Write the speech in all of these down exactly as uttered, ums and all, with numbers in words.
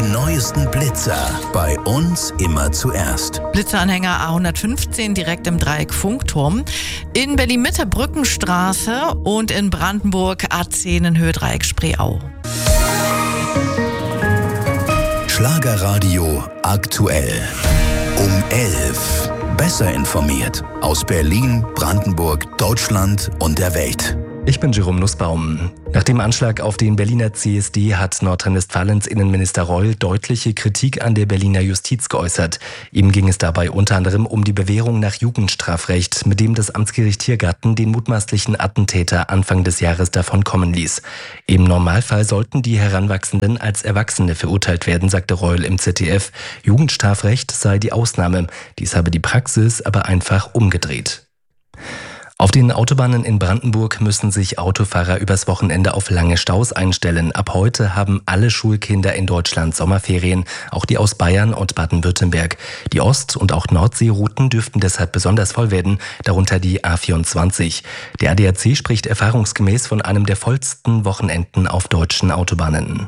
Die neuesten Blitzer. Bei uns immer zuerst. Blitzeranhänger A hundertfünfzehn direkt im Dreieck Funkturm. In Berlin-Mitte Brückenstraße und in Brandenburg A zehn in Höhe Dreieck Spreeau. Schlagerradio aktuell. Um elf. Besser informiert. Aus Berlin, Brandenburg, Deutschland und der Welt. Ich bin Jerome Nussbaum. Nach dem Anschlag auf den Berliner C S D hat Nordrhein-Westfalens Innenminister Reul deutliche Kritik an der Berliner Justiz geäußert. Ihm ging es dabei unter anderem um die Bewährung nach Jugendstrafrecht, mit dem das Amtsgericht Tiergarten den mutmaßlichen Attentäter Anfang des Jahres davon kommen ließ. Im Normalfall sollten die Heranwachsenden als Erwachsene verurteilt werden, sagte Reul im Z D F. Jugendstrafrecht sei die Ausnahme. Dies habe die Praxis aber einfach umgedreht. Auf den Autobahnen in Brandenburg müssen sich Autofahrer übers Wochenende auf lange Staus einstellen. Ab heute haben alle Schulkinder in Deutschland Sommerferien, auch die aus Bayern und Baden-Württemberg. Die Ost- und auch Nordseerouten dürften deshalb besonders voll werden, darunter die A vierundzwanzig. Der A D A C spricht erfahrungsgemäß von einem der vollsten Wochenenden auf deutschen Autobahnen.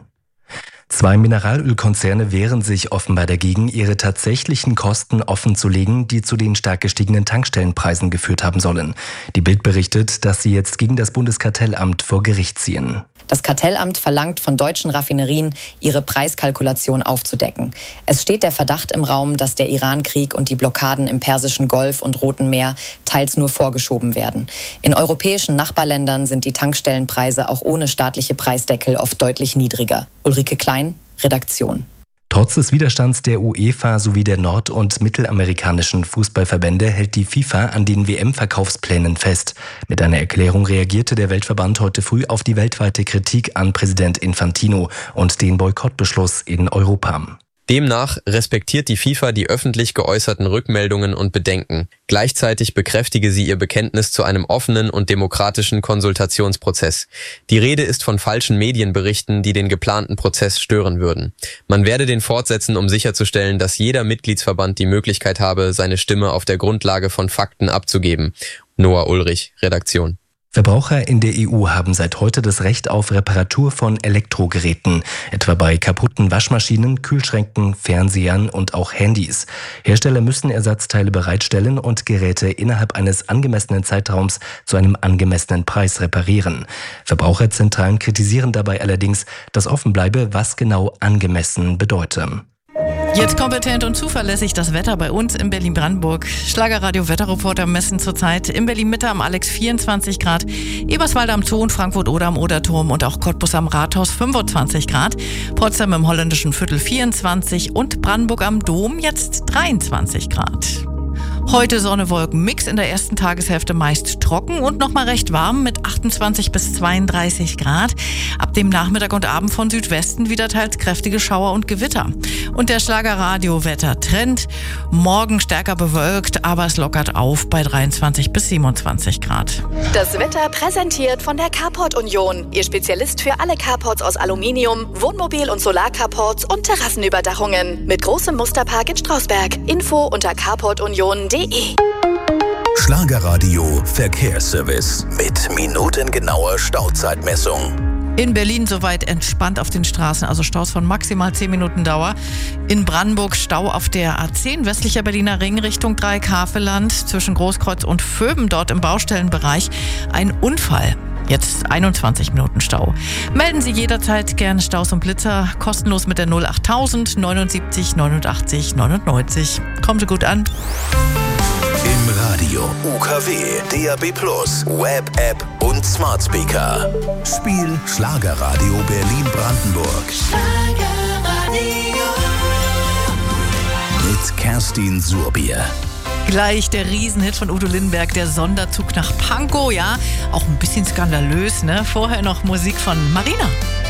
Zwei Mineralölkonzerne wehren sich offenbar dagegen, ihre tatsächlichen Kosten offenzulegen, die zu den stark gestiegenen Tankstellenpreisen geführt haben sollen. Die Bild berichtet, dass sie jetzt gegen das Bundeskartellamt vor Gericht ziehen. Das Kartellamt verlangt von deutschen Raffinerien, ihre Preiskalkulation aufzudecken. Es steht der Verdacht im Raum, dass der Iran-Krieg und die Blockaden im Persischen Golf und Roten Meer teils nur vorgeschoben werden. In europäischen Nachbarländern sind die Tankstellenpreise auch ohne staatliche Preisdeckel oft deutlich niedriger. Ulrike Klein, Redaktion. Trotz des Widerstands der UEFA sowie der nord- und mittelamerikanischen Fußballverbände hält die FIFA an den W M-Verkaufsplänen fest. Mit einer Erklärung reagierte der Weltverband heute früh auf die weltweite Kritik an Präsident Infantino und den Boykottbeschluss in Europa. Demnach respektiert die FIFA die öffentlich geäußerten Rückmeldungen und Bedenken. Gleichzeitig bekräftige sie ihr Bekenntnis zu einem offenen und demokratischen Konsultationsprozess. Die Rede ist von falschen Medienberichten, die den geplanten Prozess stören würden. Man werde den fortsetzen, um sicherzustellen, dass jeder Mitgliedsverband die Möglichkeit habe, seine Stimme auf der Grundlage von Fakten abzugeben. Noah Ulrich, Redaktion. Verbraucher in der E U haben seit heute das Recht auf Reparatur von Elektrogeräten, etwa bei kaputten Waschmaschinen, Kühlschränken, Fernsehern und auch Handys. Hersteller müssen Ersatzteile bereitstellen und Geräte innerhalb eines angemessenen Zeitraums zu einem angemessenen Preis reparieren. Verbraucherzentralen kritisieren dabei allerdings, dass offen bleibe, was genau angemessen bedeute. Jetzt kompetent und zuverlässig das Wetter bei uns in Berlin-Brandenburg. Schlagerradio Wetterreporter messen zurzeit in Berlin-Mitte am Alex vierundzwanzig Grad, Eberswalde am Zoo und Frankfurt-Oder am Oderturm und auch Cottbus am Rathaus fünfundzwanzig Grad, Potsdam im holländischen Viertel vierundzwanzig und Brandenburg am Dom jetzt dreiundzwanzig Grad. Heute Sonne, Wolken, Mix in der ersten Tageshälfte meist trocken und nochmal recht warm mit achtundzwanzig bis zweiunddreißig Grad. Ab dem Nachmittag und Abend von Südwesten wieder teils kräftige Schauer und Gewitter. Und der Schlagerradio-Wetter-Trend. Morgen stärker bewölkt, aber es lockert auf bei dreiundzwanzig bis siebenundzwanzig Grad. Das Wetter präsentiert von der Carport Union. Ihr Spezialist für alle Carports aus Aluminium, Wohnmobil- und Solarcarports und Terrassenüberdachungen. Mit großem Musterpark in Strausberg. Info unter carport union punkt de. Schlagerradio Verkehrsservice mit minutengenauer Stauzeitmessung. In Berlin soweit entspannt auf den Straßen, also Staus von maximal zehn Minuten Dauer. In Brandenburg Stau auf der A zehn, westlicher Berliner Ring Richtung Dreieck-Havelland, zwischen Großkreuz und Vöben, dort im Baustellenbereich. Ein Unfall. Jetzt einundzwanzig Minuten Stau. Melden Sie jederzeit gerne Staus und Blitzer, kostenlos mit der null achttausend neunundsiebzig neunundachtzig neunundneunzig. Kommen Sie gut an. Im Radio, U K W, D A B plus, Web-App und Smart Speaker. Spiel Schlagerradio Berlin-Brandenburg. Schlagerradio. Mit Kerstin Surbier. Gleich der Riesenhit von Udo Lindenberg, der Sonderzug nach Pankow. Ja, auch ein bisschen skandalös, ne? Vorher noch Musik von Marina.